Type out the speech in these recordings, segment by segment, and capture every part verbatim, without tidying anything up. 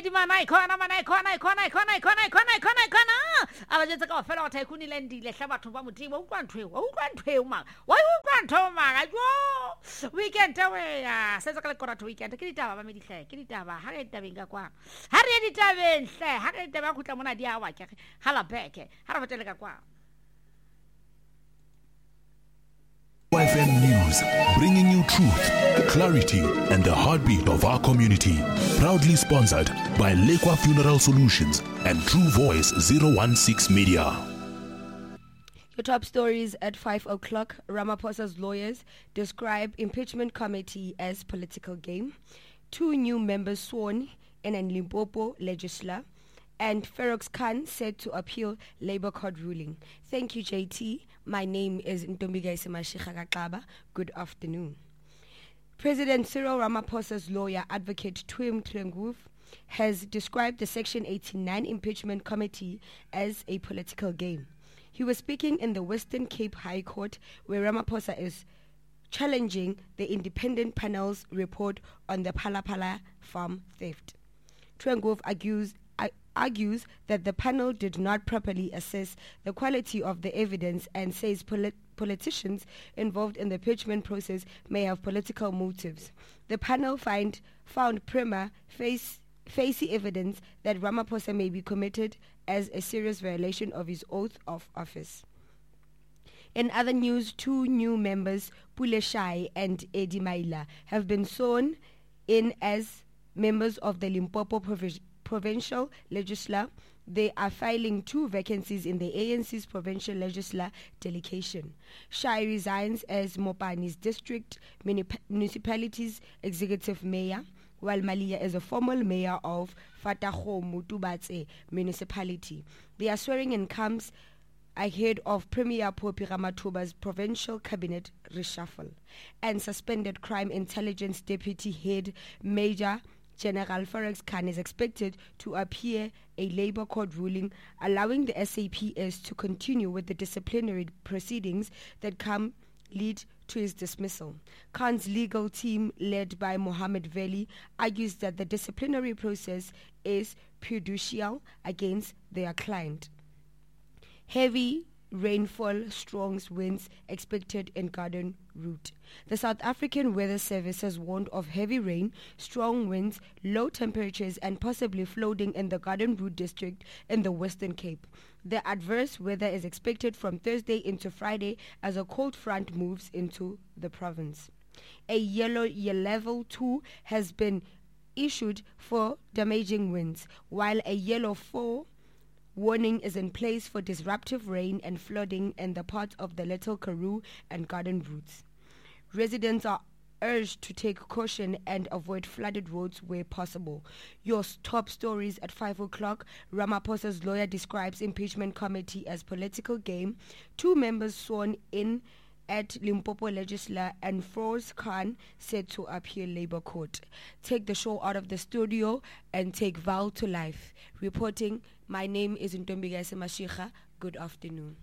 di mana ikona mana ikona ikona ikona ikona ikona ikona ikona aba jetsa ka fela wa thaikuni lendile hla batho ba modimo utlwa ntwe wa utlwa ntwe ma wa utlwa ntwe ma jo weekend we ya setsa ka le korato weekend ke ditaba ba medihle ke ditaba ha re ditabeng ka kwa ha re ditabeng hle ha re ditaba khutla mona di a wa ke hala beke ha re batele ka kwa F M News, bringing you truth, clarity, and the heartbeat of our community. Proudly sponsored by Lekwa Funeral Solutions and True Voice zero one six Media. Your top stories at five o'clock. Ramaphosa's lawyers describe impeachment committee as political game. Two new members sworn in an Limpopo legislature. And Ferox Khan said to appeal Labour Court ruling. Thank you, J T. My name is Ntombigaise Mashikha Kakaba. Good afternoon. President Cyril Ramaphosa's lawyer, Advocate Twim Tlenguf, has described the Section eighty-nine impeachment committee as a political game. He was speaking in the Western Cape High Court, where Ramaphosa is challenging the independent panel's report on the Palapala farm theft. Tlenguf argues argues that the panel did not properly assess the quality of the evidence and says polit- politicians involved in the impeachment process may have political motives. The panel find, found prima facie, facie evidence that Ramaphosa may be committed as a serious violation of his oath of office. In other news, two new members, Pule Shai and Eddie Maila, have been sworn in as members of the Limpopo Provision Provincial Legislature. They are filing two vacancies in the A N C's Provincial Legislature delegation. Shai resigns as Mopani's District Municipality's Executive Mayor, while Malia is a former mayor of Fataho Mutubatse Municipality. Their swearing-in comes ahead of Premier Popi Ramathuba's provincial cabinet reshuffle. And suspended Crime Intelligence Deputy Head Major General Ferox Khan is expected to appear a Labour Court ruling allowing the S A P S to continue with the disciplinary proceedings that come lead to his dismissal. Khan's legal team, led by Mohammed Veli, argues that the disciplinary process is prejudicial against their client. Heavy rainfall, strong winds expected in Garden Route. The South African Weather Service has warned of heavy rain, strong winds, low temperatures, and possibly flooding in the Garden Route district in the Western Cape. The adverse weather is expected from Thursday into Friday as a cold front moves into the province. A yellow year level two has been issued for damaging winds, while a yellow four warning is in place for disruptive rain and flooding in the parts of the Little Karoo and Garden Routes. Residents are urged to take caution and avoid flooded roads where possible. Your top stories at five o'clock. Ramaphosa's lawyer describes impeachment committee as political game. Two members sworn in at Limpopo Legislature and Ferox Khan said to appeal Labour Court. Take the show out of the studio and take Val to life. Reporting, my name is Ntombigaise Mashikha. Good afternoon.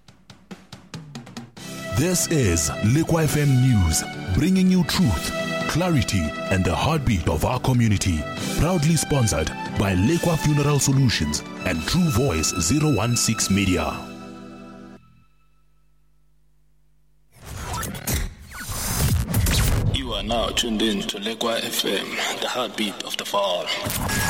This is Lekwa F M News, bringing you truth, clarity, and the heartbeat of our community. Proudly sponsored by Lekwa Funeral Solutions and True Voice zero one six Media. You are now tuned in to Lekwa F M, the heartbeat of the fall.